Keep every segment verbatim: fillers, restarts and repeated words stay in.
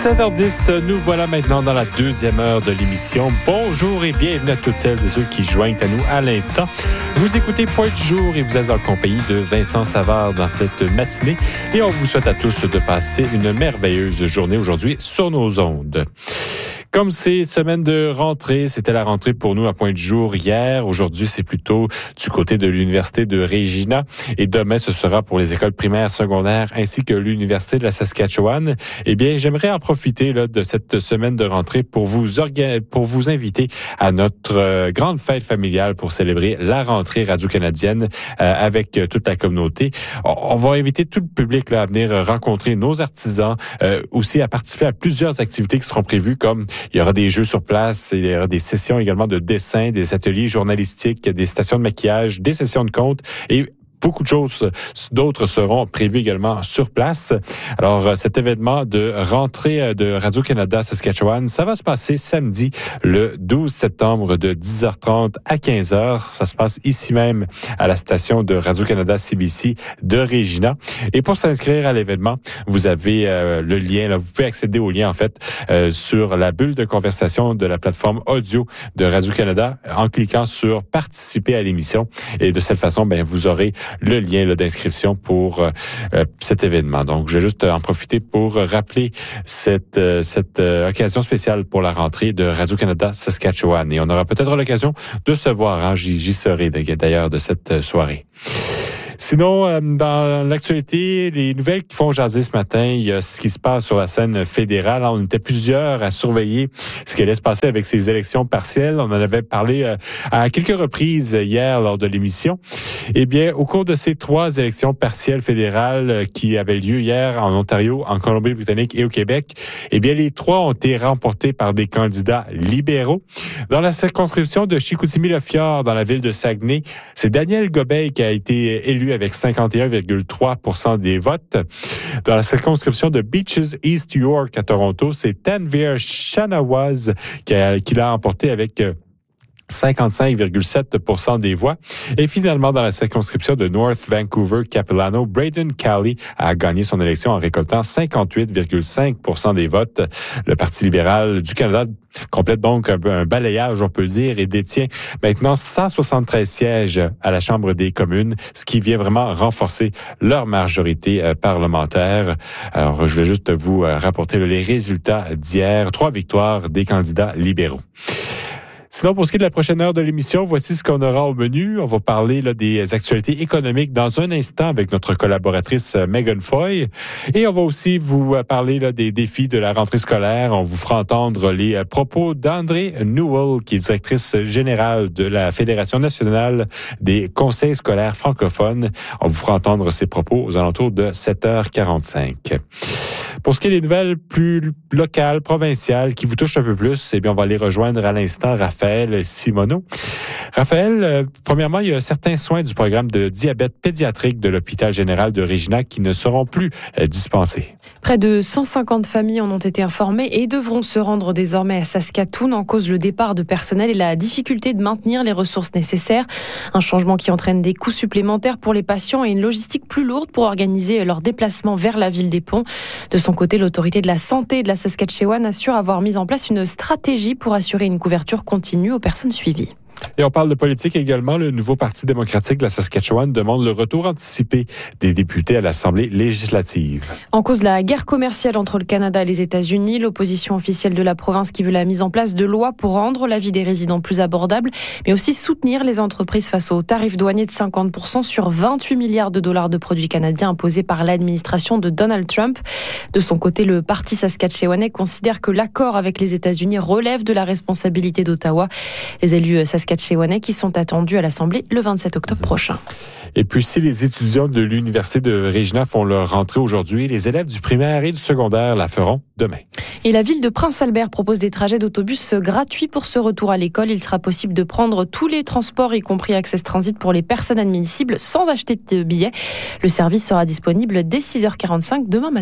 sept heures dix, nous voilà maintenant dans la deuxième heure de l'émission. Bonjour et bienvenue à toutes celles et ceux qui joignent à nous à l'instant. Vous écoutez Point du jour et vous êtes en compagnie de Vincent Savard dans cette matinée. Et on vous souhaite à tous de passer une merveilleuse journée aujourd'hui sur nos ondes. Comme c'est semaine de rentrée, c'était la rentrée pour nous à Point du jour hier. Aujourd'hui, c'est plutôt du côté de l'Université de Regina. Et demain, ce sera pour les écoles primaires, secondaires, ainsi que l'Université de la Saskatchewan. Eh bien, j'aimerais en profiter là, de cette semaine de rentrée pour vous, orga- pour vous inviter à notre euh, grande fête familiale pour célébrer la rentrée radio-canadienne euh, avec euh, toute la communauté. On, on va inviter tout le public là, à venir rencontrer nos artisans, euh, aussi à participer à plusieurs activités qui seront prévues comme il y aura des jeux sur place, il y aura des sessions également de dessin, des ateliers journalistiques, des stations de maquillage, des sessions de contes et beaucoup de choses d'autres seront prévues également sur place. Alors, cet événement de rentrée de Radio-Canada Saskatchewan, ça va se passer samedi, le douze septembre, de dix heures trente à quinze heures. Ça se passe ici même à la station de Radio-Canada C B C de Regina. Et pour s'inscrire à l'événement, vous avez euh, le lien, là, vous pouvez accéder au lien, en fait, euh, sur la bulle de conversation de la plateforme audio de Radio-Canada en cliquant sur « Participer à l'émission ». Et de cette façon, ben, vous aurez le lien là, d'inscription pour euh, cet événement. Donc, je vais juste en profiter pour rappeler cette, euh, cette euh, occasion spéciale pour la rentrée de Radio-Canada Saskatchewan. Et on aura peut-être l'occasion de se voir. Hein, j'y, j'y serai d'ailleurs de cette soirée. Sinon, euh, dans l'actualité, les nouvelles qui font jaser ce matin, il y a ce qui se passe sur la scène fédérale. On était plusieurs à surveiller ce qui allait se passer avec ces élections partielles. On en avait parlé euh, à quelques reprises hier lors de l'émission. Eh bien, au cours de ces trois élections partielles fédérales qui avaient lieu hier en Ontario, en Colombie-Britannique et au Québec, eh bien, les trois ont été remportés par des candidats libéraux. Dans la circonscription de Chicoutimi-Le-Fjord, dans la ville de Saguenay, c'est Daniel Gobeil qui a été élu avec cinquante et un virgule trois pour cent des votes. Dans la circonscription de Beaches East York à Toronto, c'est Tanvir Shanawaz qui, a, qui l'a emporté avec cinquante-cinq virgule sept pour cent des voix. Et finalement, dans la circonscription de North Vancouver-Capilano, Braden Calley a gagné son élection en récoltant cinquante-huit virgule cinq pour cent des votes. Le Parti libéral du Canada complète donc un, un balayage, on peut dire, et détient maintenant cent soixante-treize sièges à la Chambre des communes, ce qui vient vraiment renforcer leur majorité euh, parlementaire. Alors, je vais juste vous euh, rapporter là, les résultats d'hier. Trois victoires des candidats libéraux. Sinon, pour ce qui est de la prochaine heure de l'émission, voici ce qu'on aura au menu. On va parler là, des actualités économiques dans un instant avec notre collaboratrice Megan Foy. Et on va aussi vous parler là, des défis de la rentrée scolaire. On vous fera entendre les propos d'André Newell, qui est directrice générale de la Fédération nationale des conseils scolaires francophones. On vous fera entendre ses propos aux alentours de sept heures quarante-cinq. Pour ce qui est des nouvelles plus locales, provinciales, qui vous touchent un peu plus, eh bien, on va les rejoindre à l'instant Raphaël Simoneau. Raphaël, euh, premièrement, il y a certains soins du programme de diabète pédiatrique de l'hôpital général de Regina qui ne seront plus euh, dispensés. Près de cent cinquante familles en ont été informées et devront se rendre désormais à Saskatoon en cause le départ de personnel et la difficulté de maintenir les ressources nécessaires. Un changement qui entraîne des coûts supplémentaires pour les patients et une logistique plus lourde pour organiser leur déplacement vers la ville des Ponts. De son côté, l'autorité de la santé de la Saskatchewan assure avoir mis en place une stratégie pour assurer une couverture continue aux personnes suivies. Et on parle de politique également. Le nouveau Parti démocratique de la Saskatchewan demande le retour anticipé des députés à l'Assemblée législative. En cause la guerre commerciale entre le Canada et les États-Unis, l'opposition officielle de la province qui veut la mise en place de lois pour rendre la vie des résidents plus abordable, mais aussi soutenir les entreprises face aux tarifs douaniers de cinquante pour cent sur vingt-huit milliards de dollars de produits canadiens imposés par l'administration de Donald Trump. De son côté, le Parti saskatchewanais considère que l'accord avec les États-Unis relève de la responsabilité d'Ottawa. Les élus saskatchewanais qui sont attendus à l'Assemblée le vingt-sept octobre prochain. Et puis, si les étudiants de l'Université de Regina font leur rentrée aujourd'hui, les élèves du primaire et du secondaire la feront demain. Et la ville de Prince-Albert propose des trajets d'autobus gratuits pour ce retour à l'école. Il sera possible de prendre tous les transports, y compris Access Transit pour les personnes admissibles, sans acheter de billets. Le service sera disponible dès six heures quarante-cinq demain matin.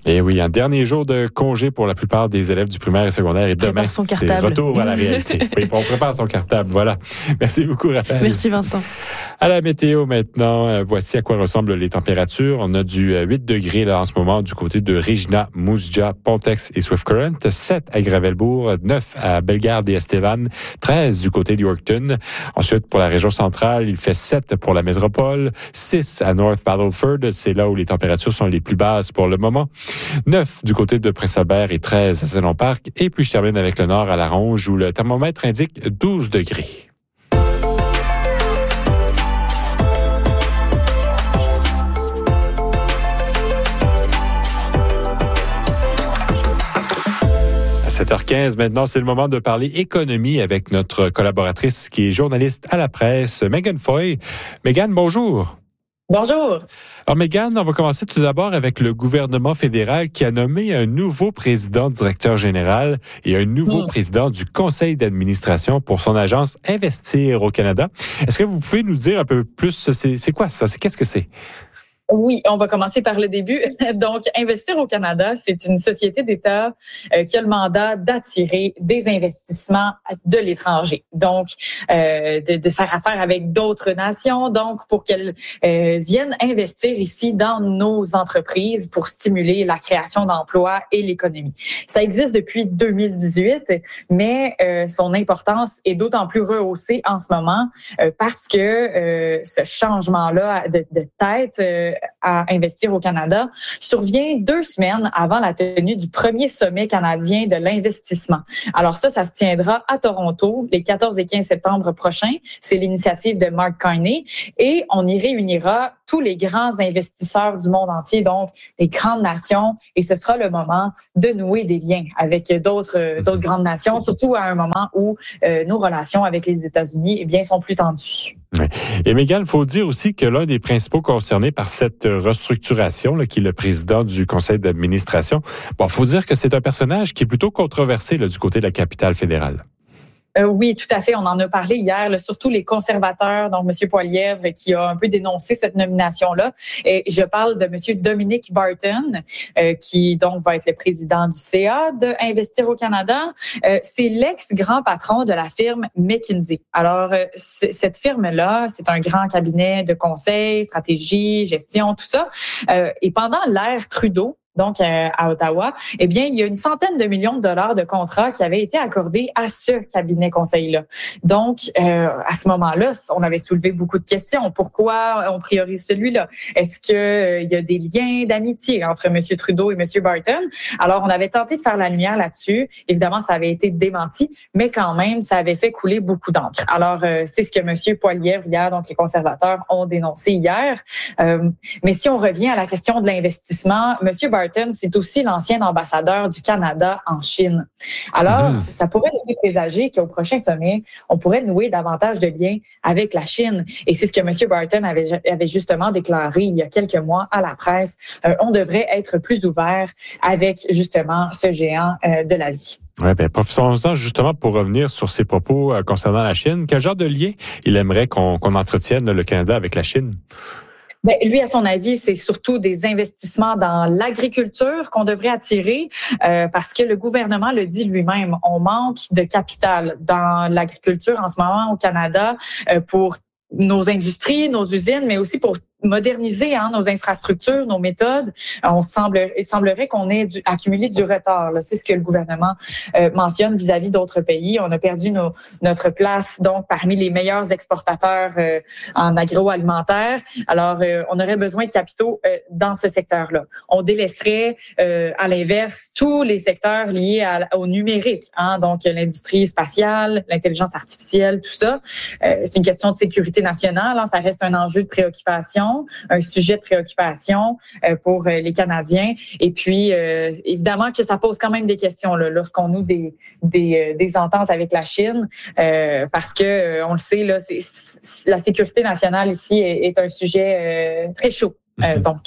Et oui, un dernier jour de congé pour la plupart des élèves du primaire et secondaire. Et demain, c'est retour à la réalité. Oui, on prépare son cartable. Voilà. Merci beaucoup, Raphaël. Merci, Vincent. À la météo maintenant, euh, voici à quoi ressemblent les températures. On a du huit degrés là en ce moment du côté de Regina, Moose Jaw, Pontex et Swift Current. sept à Gravelbourg, neuf à Bellegarde et Estevan, treize du côté de Yorkton. Ensuite, pour la région centrale, il fait sept pour la métropole, six à North Battleford. C'est là où les températures sont les plus basses pour le moment. neuf du côté de Prince-Albert et treize à Saint-Lon-Parc. Et puis, je termine avec le nord à La Ronge où le thermomètre indique douze degrés. À sept heures quinze, maintenant, c'est le moment de parler économie avec notre collaboratrice qui est journaliste à la presse, Megan Foy. Megan, bonjour. Bonjour. Alors, Megan, on va commencer tout d'abord avec le gouvernement fédéral qui a nommé un nouveau président directeur général et un nouveau mmh. président du conseil d'administration pour son agence Investir au Canada. Est-ce que vous pouvez nous dire un peu plus, c'est, c'est quoi ça? C'est, qu'est-ce que c'est? Oui, on va commencer par le début. Donc, Investir au Canada, c'est une société d'État euh, qui a le mandat d'attirer des investissements de l'étranger. Donc, euh, de, de faire affaire avec d'autres nations, donc pour qu'elles euh, viennent investir ici dans nos entreprises pour stimuler la création d'emplois et l'économie. Ça existe depuis deux mille dix-huit, mais euh, son importance est d'autant plus rehaussée en ce moment euh, parce que euh, ce changement-là de, de tête euh, à Investir au Canada survient deux semaines avant la tenue du premier sommet canadien de l'investissement. Alors ça, ça se tiendra à Toronto les quatorze et quinze septembre prochains. C'est l'initiative de Mark Carney et on y réunira tous les grands investisseurs du monde entier, donc les grandes nations, et ce sera le moment de nouer des liens avec d'autres d'autres grandes nations, surtout à un moment où euh, nos relations avec les États-Unis eh bien sont plus tendues. Et Mégane, il faut dire aussi que l'un des principaux concernés par cette restructuration, là, qui est le président du conseil d'administration, bon, il faut dire que c'est un personnage qui est plutôt controversé là, du côté de la capitale fédérale. Euh, oui, tout à fait. On en a parlé hier, là, surtout les conservateurs, donc M. Poilievre, qui a un peu dénoncé cette nomination-là. Et je parle de M. Dominic Barton, euh, qui donc va être le président du C A de Investir au Canada. Euh, c'est l'ex-grand patron de la firme McKinsey. Alors, euh, c- cette firme-là, c'est un grand cabinet de conseil, stratégie, gestion, tout ça. Euh, et pendant l'ère Trudeau, donc euh, à Ottawa, eh bien, il y a une centaine de millions de dollars de contrats qui avaient été accordés à ce cabinet conseil-là. Donc, euh, à ce moment-là, on avait soulevé beaucoup de questions. Pourquoi on priorise celui-là? Est-ce qu'il euh, y a des liens d'amitié entre M. Trudeau et M. Barton? Alors, on avait tenté de faire la lumière là-dessus. Évidemment, ça avait été démenti, mais quand même, ça avait fait couler beaucoup d'encre. Alors, euh, c'est ce que M. Poilievre, hier, donc les conservateurs, ont dénoncé hier. Euh, mais si on revient à la question de l'investissement, M. Barton, c'est aussi l'ancien ambassadeur du Canada en Chine. Alors, mmh. ça pourrait laisser présager qu'au prochain sommet, on pourrait nouer davantage de liens avec la Chine. Et c'est ce que M. Barton avait, avait justement déclaré il y a quelques mois à la presse. Euh, on devrait être plus ouvert avec justement ce géant euh, de l'Asie. Oui, bien, professons-en justement pour revenir sur ses propos euh, concernant la Chine. Quel genre de lien il aimerait qu'on, qu'on entretienne le Canada avec la Chine? Ben, lui, à son avis, c'est surtout des investissements dans l'agriculture qu'on devrait attirer euh, parce que le gouvernement le dit lui-même, on manque de capital dans l'agriculture en ce moment au Canada euh, pour nos industries, nos usines, mais aussi pour moderniser hein, nos infrastructures, nos méthodes. On semble, il semblerait qu'on ait dû accumuler du retard. Là. C'est ce que le gouvernement euh, mentionne vis-à-vis d'autres pays. On a perdu nos, notre place donc parmi les meilleurs exportateurs euh, en agroalimentaire. Alors, euh, on aurait besoin de capitaux euh, dans ce secteur-là. On délaisserait, euh, à l'inverse, tous les secteurs liés à, au numérique, hein, donc l'industrie spatiale, l'intelligence artificielle, tout ça. Euh, c'est une question de sécurité nationale. Hein, ça reste un enjeu de préoccupation. Un sujet de préoccupation euh, pour euh, les Canadiens. Et puis, euh, évidemment que ça pose quand même des questions là, lorsqu'on noue des, des, euh, des ententes avec la Chine, euh, parce que, euh, on le sait, là, c'est, c'est, la sécurité nationale ici est, est un sujet euh, très chaud. Euh, donc,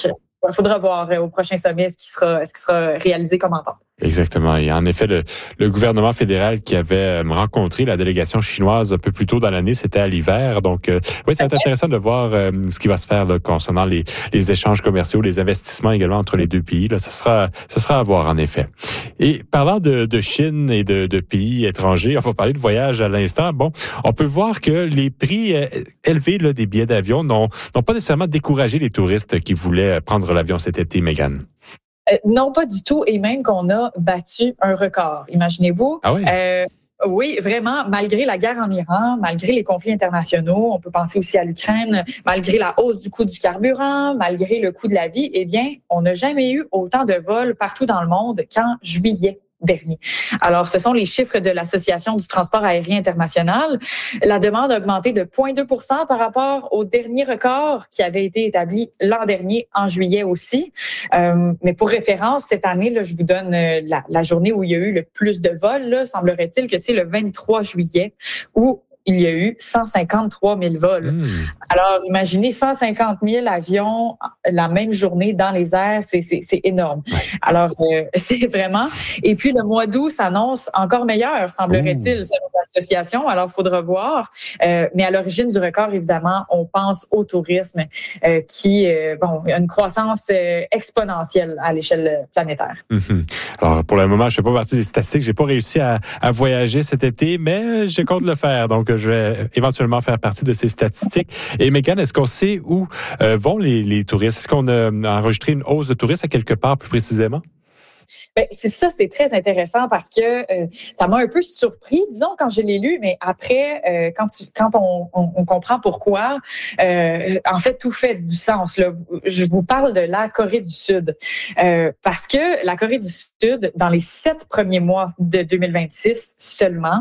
il faudra voir au prochain sommet ce qui sera, ce qui sera réalisé comme entente. Exactement. Et en effet, le, le gouvernement fédéral qui avait rencontré la délégation chinoise un peu plus tôt dans l'année, c'était à l'hiver. Donc, euh, oui, ça va être intéressant de voir euh, ce qui va se faire là, concernant les, les échanges commerciaux, les investissements également entre les deux pays. Là, ça sera, ça sera à voir en effet. Et parlant de, de Chine et de, de pays étrangers, on va parler de voyage à l'instant. Bon, on peut voir que les prix élevés là, des billets d'avion n'ont, n'ont pas nécessairement découragé les touristes qui voulaient prendre l'avion cet été, Mégane. Euh, non, pas du tout, et même qu'on a battu un record. Imaginez-vous. Ah oui? Euh, oui, vraiment, malgré la guerre en Iran, malgré les conflits internationaux, on peut penser aussi à l'Ukraine, malgré la hausse du coût du carburant, malgré le coût de la vie, eh bien, on n'a jamais eu autant de vols partout dans le monde qu'en juillet dernier. Alors, ce sont les chiffres de l'Association du transport aérien international. La demande a augmenté de zéro virgule deux pour cent par rapport au dernier record qui avait été établi l'an dernier, en juillet aussi. Euh, mais pour référence, cette année, là, je vous donne la, la journée où il y a eu le plus de vols. Là, semblerait-il que c'est le vingt-trois juillet, où il y a eu cent cinquante-trois mille vols. Mmh. Alors, imaginez cent cinquante mille avions la même journée dans les airs, c'est, c'est, c'est énorme. Ouais. Alors, euh, c'est vraiment... Et puis, le mois d'août s'annonce encore meilleur, semblerait-il, Ouh. selon l'association. Alors, il faudra voir. Euh, mais à l'origine du record, évidemment, on pense au tourisme euh, qui euh, bon, a une croissance euh, exponentielle à l'échelle planétaire. Mmh. Alors, pour le moment, je ne fais pas partie des statistiques. Je n'ai pas réussi à, à voyager cet été, mais je compte le faire. Donc, je vais éventuellement faire partie de ces statistiques. Et Mégane, est-ce qu'on sait où euh, vont les, les touristes? Est-ce qu'on a enregistré une hausse de touristes à quelque part plus précisément? Ben, c'est ça, c'est très intéressant parce que euh, ça m'a un peu surpris, disons, quand je l'ai lu, mais après, euh, quand, tu, quand on, on, on comprend pourquoi, euh, en fait, tout fait du sens. Là. Je vous parle de la Corée du Sud. Euh, parce que la Corée du Sud, dans les sept premiers mois de deux mille vingt-six seulement,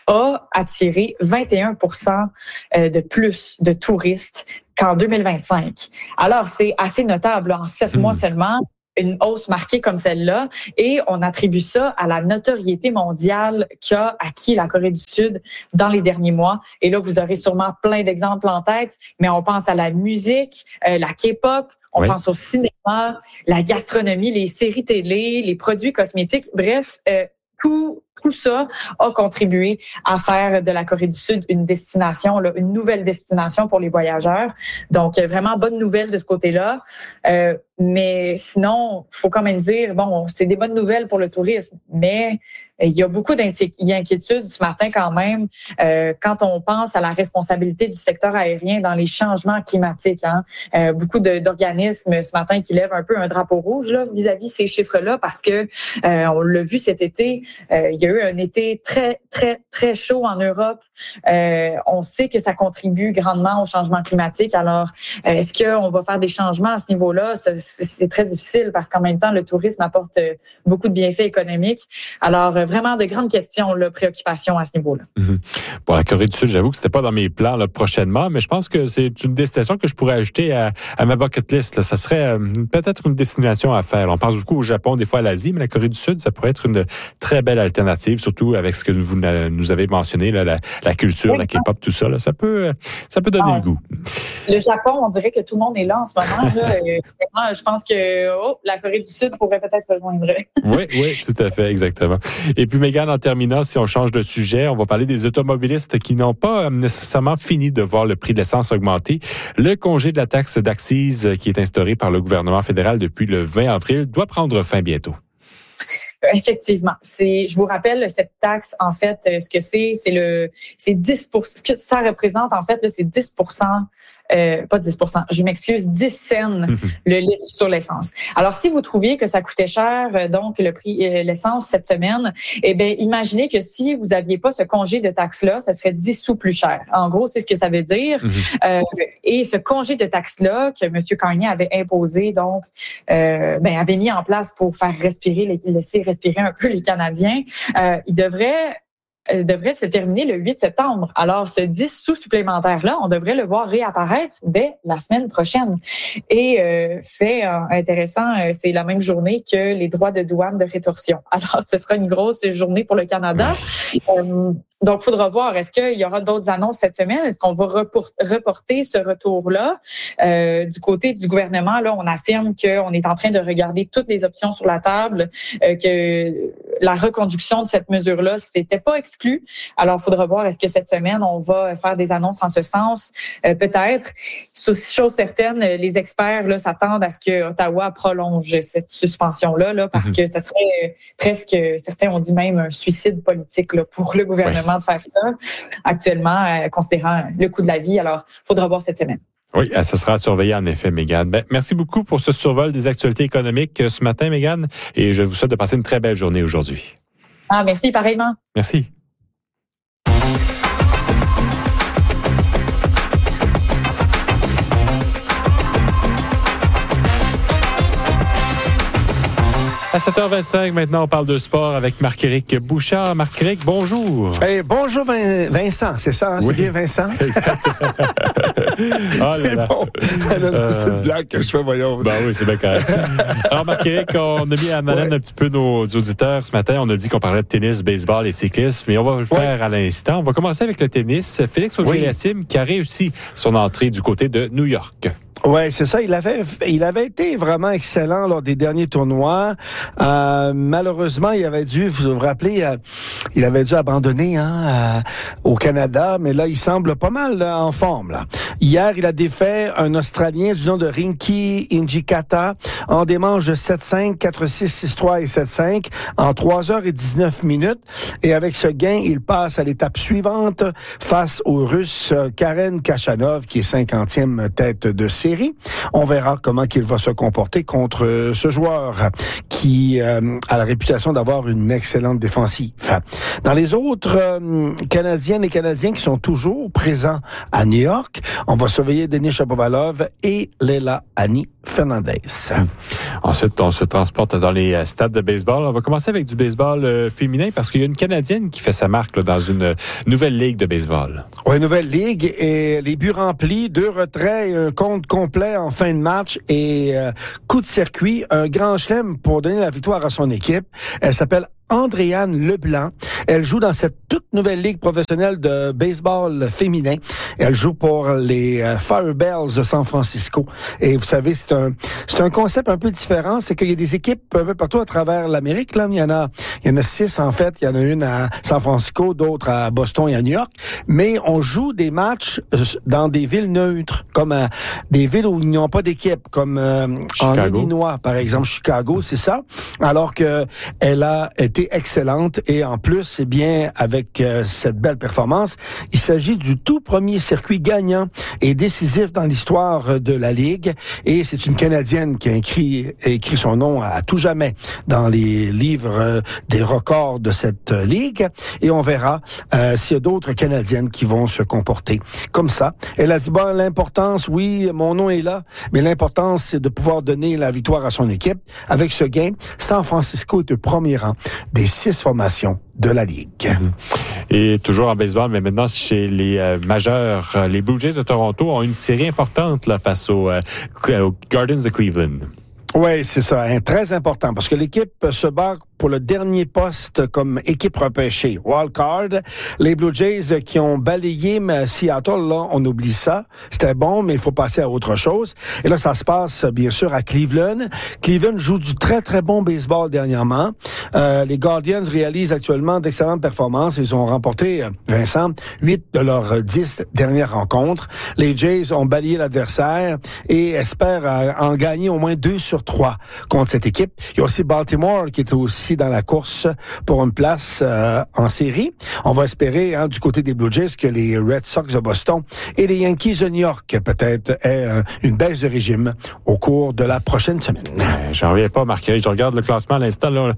a attiré vingt et un pour cent de plus de touristes qu'en deux mille vingt-cinq. Alors, c'est assez notable, en sept mmh. mois seulement, une hausse marquée comme celle-là, et on attribue ça à la notoriété mondiale qu'a acquis la Corée du Sud dans les derniers mois. Et là, vous aurez sûrement plein d'exemples en tête, mais on pense à la musique, euh, la K-pop, on oui. pense au cinéma, la gastronomie, les séries télé, les produits cosmétiques, bref, euh, tout, tout ça a contribué à faire de la Corée du Sud une destination, là, une nouvelle destination pour les voyageurs. Donc, vraiment bonne nouvelle de ce côté-là. Euh, mais sinon, faut quand même dire, bon, c'est des bonnes nouvelles pour le tourisme, mais il y a beaucoup d'inquiétudes ce matin quand même euh, quand on pense à la responsabilité du secteur aérien dans les changements climatiques. Hein. Euh, beaucoup de, d'organismes ce matin qui lèvent un peu un drapeau rouge là, vis-à-vis ces chiffres-là parce que euh, on l'a vu cet été, euh, il y a eu un été très, très, très chaud en Europe. Euh, on sait que ça contribue grandement au changement climatique. Alors, euh, est-ce qu'on va faire des changements à ce niveau-là? C'est, c'est très difficile parce qu'en même temps, le tourisme apporte beaucoup de bienfaits économiques. Alors, vraiment de grandes questions, là, préoccupations à ce niveau-là. Mm-hmm. Bon, la Corée du Sud, j'avoue que c'était pas dans mes plans là, prochainement, mais je pense que c'est une destination que je pourrais ajouter à, à ma bucket list. Là. Ça serait euh, peut-être une destination à faire. On pense beaucoup au Japon, des fois à l'Asie, mais la Corée du Sud, ça pourrait être une très belle alternative, surtout avec ce que vous nous avez mentionné, là, la, la culture, oui, la K-pop, tout ça. Là, ça peut, ça peut donner ah, le goût. Le Japon, on dirait que tout le monde est là en ce moment. Là, et, je pense que oh, la Corée du Sud pourrait peut-être rejoindre. Oui, oui, tout à fait, exactement. Et puis, Mégane, en terminant, si on change de sujet, on va parler des automobilistes qui n'ont pas nécessairement fini de voir le prix de l'essence augmenter. Le congé de la taxe d'accise qui est instauré par le gouvernement fédéral depuis le vingt avril doit prendre fin bientôt. Effectivement, c'est. Je vous rappelle cette taxe. En fait, ce que c'est, c'est le, c'est dix pour cent. Ce que ça représente, en fait, là, c'est dix pour cent. Euh, pas dix pour cent, je m'excuse, dix cents le litre sur l'essence. Alors, si vous trouviez que ça coûtait cher, donc le prix euh, l'essence cette semaine, eh bien, imaginez que si vous aviez pas ce congé de taxe-là, ça serait dix sous plus cher. En gros, c'est ce que ça veut dire. Mm-hmm. Euh, et ce congé de taxe-là que M. Carney avait imposé, donc, euh, ben, avait mis en place pour faire respirer, les, laisser respirer un peu les Canadiens, euh, il devrait euh, devrait se terminer le huit septembre. Alors, ce dix sous supplémentaire-là, on devrait le voir réapparaître dès la semaine prochaine. Et euh, fait euh, intéressant, euh, c'est la même journée que les droits de douane de rétorsion. Alors, ce sera une grosse journée pour le Canada. Euh, donc, il faudra voir, est-ce qu'il y aura d'autres annonces cette semaine? Est-ce qu'on va report- reporter ce retour-là? Euh, du côté du gouvernement, là, on affirme qu'on est en train de regarder toutes les options sur la table, euh, que la reconduction de cette mesure-là, c'était pas exclu. Alors, il faudra voir, est-ce que cette semaine, on va faire des annonces en ce sens? Euh, peut-être. Chose certaine, les experts là, s'attendent à ce que Ottawa prolonge cette suspension-là, là, parce mm-hmm. que ça serait presque, certains ont dit même un suicide politique là, pour le gouvernement oui. de faire ça actuellement, euh, considérant le coût de la vie. Alors, il faudra voir cette semaine. Oui, ça sera surveillé en effet, Mégane. Ben, merci beaucoup pour ce survol des actualités économiques ce matin, Mégane, et je vous souhaite de passer une très belle journée aujourd'hui. Ah, merci, pareillement. Merci. À sept heures vingt-cinq, maintenant, on parle de sport avec Marc-Éric Bouchard. Marc-Éric, bonjour. Hey, bonjour Vin- Vincent, c'est ça, hein? C'est oui. bien Vincent? Oh c'est là bon. là. Non, non, euh... C'est une blague que je fais, voyons. Ben oui, c'est bien correct. Alors, Marc-Éric, on a mis à Malène ouais. un petit peu nos auditeurs ce matin. On a dit qu'on parlait de tennis, baseball et cyclisme, mais on va le faire ouais. à l'instant. On va commencer avec le tennis. Félix Auger-Aliassime oui. qui a réussi son entrée du côté de New York. Ouais, c'est ça. Il avait, il avait été vraiment excellent lors des derniers tournois. Euh, malheureusement, il avait dû, vous vous rappelez, euh, il avait dû abandonner hein, euh, au Canada, mais là, il semble pas mal là, en forme. Là. Hier, il a défait un Australien du nom de Rinky Injikata en des manches de sept cinq, quatre six, six trois et sept cinq en trois heures dix-neuf minutes. Et avec ce gain, il passe à l'étape suivante face au Russe Karen Khachanov, qui est cinquantième tête de série. On verra comment il va se comporter contre ce joueur qui euh, a la réputation d'avoir une excellente défensive. Dans les autres euh, Canadiennes et Canadiens qui sont toujours présents à New York, on va surveiller Denis Shapovalov et Leila Annie Fernandez. Hum. Ensuite, on se transporte dans les stades de baseball. On va commencer avec du baseball euh, féminin parce qu'il y a une Canadienne qui fait sa marque là, dans une nouvelle ligue de baseball. Oui, nouvelle ligue et les buts remplis, deux retraits et un compte complet en fin de match et euh, coup de circuit, un grand chelem pour donner la victoire à son équipe. Elle s'appelle Andréane Leblanc. Elle joue dans cette toute nouvelle ligue professionnelle de baseball féminin. Elle joue pour les euh, Firebells de San Francisco. Et vous savez, c'est un c'est un concept un peu différent. C'est qu'il y a des équipes un peu partout à travers l'Amérique. Là, il y en a il y en a six en fait. Il y en a une à San Francisco, d'autres à Boston et à New York. Mais on joue des matchs dans des villes neutres, comme à des villes où ils n'ont pas d'équipe, comme euh, en Illinois, par exemple, Chicago, c'est ça. Alors que elle a été excellente et en plus, c'est bien avec euh, cette belle performance. Il s'agit du tout premier circuit gagnant et décisif dans l'histoire de la Ligue et c'est une Canadienne qui a écrit, a écrit son nom à, à tout jamais dans les livres euh, des records de cette euh, Ligue et on verra euh, s'il y a d'autres Canadiennes qui vont se comporter comme ça. Elle a dit, bon, l'importance, oui, mon nom est là, mais l'importance, c'est de pouvoir donner la victoire à son équipe. Avec ce gain, San Francisco est au premier rang des six formations de la Ligue. Et toujours en baseball, mais maintenant chez les euh, majeurs, les Blue Jays de Toronto ont une série importante là, face aux, euh, aux Guardians de Cleveland. Oui, c'est ça, hein, très important, parce que l'équipe se bat pour le dernier poste comme équipe repêchée. Wildcard, les Blue Jays qui ont balayé Seattle, là, on oublie ça. C'était bon, mais il faut passer à autre chose. Et là, ça se passe, bien sûr, à Cleveland. Cleveland joue du très, très bon baseball dernièrement. Euh, les Guardians réalisent actuellement d'excellentes performances. Ils ont remporté, Vincent, huit de leurs dix dernières rencontres. Les Jays ont balayé l'adversaire et espèrent en gagner au moins deux sur trois contre cette équipe. Il y a aussi Baltimore qui est aussi dans la course pour une place euh, en série. On va espérer, hein, du côté des Blue Jays, que les Red Sox de Boston et les Yankees de New York, peut-être, aient euh, une baisse de régime au cours de la prochaine semaine. Euh, j'en reviens pas, Marc. Je regarde le classement à l'instant. Là, les Blue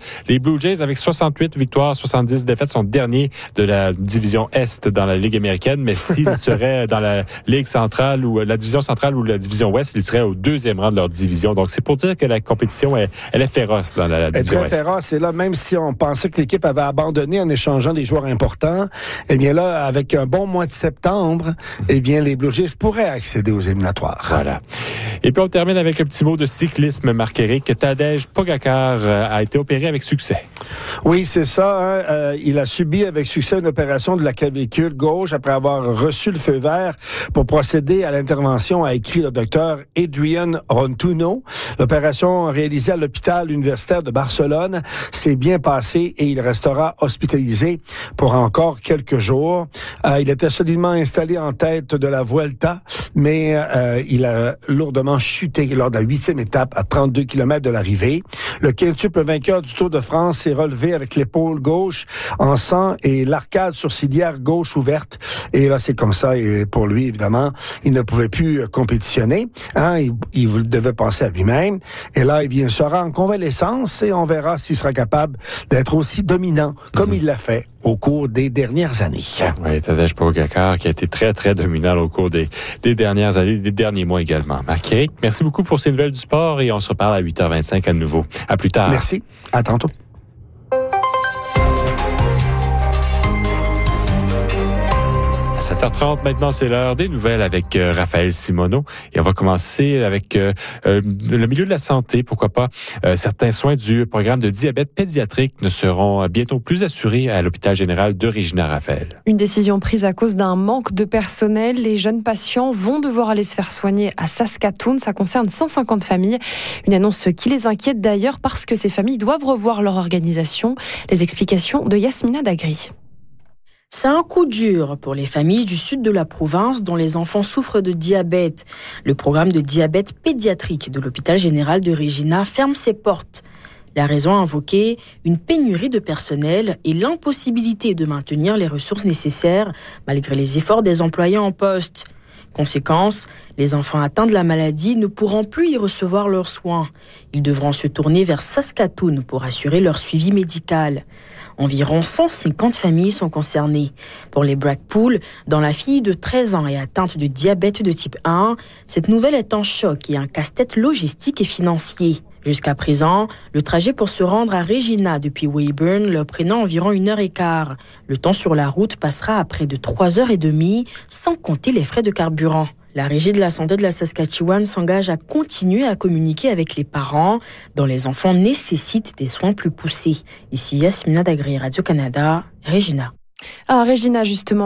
Blue Jays, avec soixante-huit victoires, soixante-dix défaites, sont derniers de la division Est dans la Ligue américaine. Mais s'ils seraient dans la Ligue centrale ou la division centrale ou la division Ouest, ils seraient au deuxième rang de leur division. Donc, c'est pour dire que la compétition, elle, elle est féroce dans la, la division Est. Elle est très féroce. Et là, même si on pensait que l'équipe avait abandonné en échangeant des joueurs importants, eh bien là, avec un bon mois de septembre, eh bien, les Blue Jays pourraient accéder aux éliminatoires. Voilà. Et puis, on termine avec un petit mot de cyclisme, Marc-Éric. Tadej Pogacar a été opéré avec succès. Oui, c'est ça. Hein. Euh, il a subi avec succès une opération de la clavicule gauche après avoir reçu le feu vert pour procéder à l'intervention, a écrit le docteur Adrian Rontuno. L'opération réalisée à l'hôpital universitaire de Barcelone s'est bien passée et il restera hospitalisé pour encore quelques jours. Euh, il était solidement installé en tête de la Vuelta, mais euh, il a lourdement chuté lors de la huitième étape à trente-deux kilomètres de l'arrivée. Le quintuple vainqueur du Tour de France s'est relevé avec l'épaule gauche en sang et l'arcade sourcilière gauche ouverte. Et là, c'est comme ça. Et pour lui, évidemment, il ne pouvait plus compétitionner. Hein? Il, il devait penser à lui-même. Et là, eh bien, il sera en convalescence et on verra s'il sera capable d'être aussi dominant comme mm-hmm. il l'a fait au cours des dernières années. Oui, Tadej Pogacar qui a été très, très dominant au cours des, des dernières années, des derniers mois également. Marc-Éric, merci beaucoup pour ces nouvelles du sport et on se reparle à huit heures vingt-cinq à nouveau. À plus tard. Merci. À tantôt. sept heures trente, maintenant, c'est l'heure des nouvelles avec euh, Raphaël Simoneau. Et on va commencer avec euh, euh, le milieu de la santé. Pourquoi pas? Euh, certains soins du programme de diabète pédiatrique ne seront bientôt plus assurés à l'hôpital général de Regina, Raphaël. Une décision prise à cause d'un manque de personnel. Les jeunes patients vont devoir aller se faire soigner à Saskatoon. Ça concerne cent cinquante familles. Une annonce qui les inquiète d'ailleurs parce que ces familles doivent revoir leur organisation. Les explications de Yasmina Dagri. C'est un coup dur pour les familles du sud de la province dont les enfants souffrent de diabète. Le programme de diabète pédiatrique de l'hôpital général de Regina ferme ses portes. La raison invoquée, une pénurie de personnel et l'impossibilité de maintenir les ressources nécessaires malgré les efforts des employés en poste. Conséquence, les enfants atteints de la maladie ne pourront plus y recevoir leurs soins. Ils devront se tourner vers Saskatoon pour assurer leur suivi médical. Environ cent cinquante familles sont concernées. Pour les Blackpool, dont la fille de treize ans est atteinte de diabète de type un, cette nouvelle est un choc et un casse-tête logistique et financier. Jusqu'à présent, le trajet pour se rendre à Regina depuis Weyburn leur prenant environ une heure et quart. Le temps sur la route passera à près de trois heures et demie, sans compter les frais de carburant. La Régie de la santé de la Saskatchewan s'engage à continuer à communiquer avec les parents dont les enfants nécessitent des soins plus poussés. Ici Yasmina Dagri, Radio-Canada, Regina. Ah, Regina, justement.